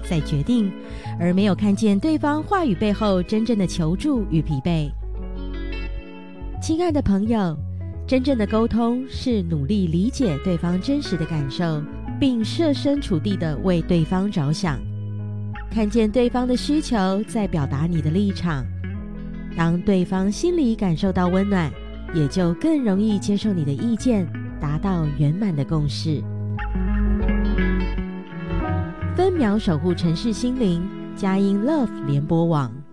再决定，而没有看见对方话语背后真正的求助与疲惫。亲爱的朋友，真正的沟通是努力理解对方真实的感受，并设身处地地为对方着想，看见对方的需求，再表达你的立场。当对方心里感受到温暖，也就更容易接受你的意见，达到圆满的共识。分秒守护城市心灵，佳音 Love 联播网。